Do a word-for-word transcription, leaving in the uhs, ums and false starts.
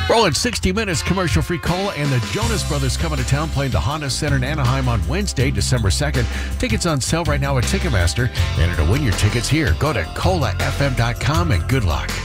Rolling sixty minutes commercial-free Cola and the Jonas Brothers coming to town playing the Honda Center in Anaheim on Wednesday, December second. Tickets on sale right now at Ticketmaster. And to win your tickets here, go to cola f m dot com and good luck.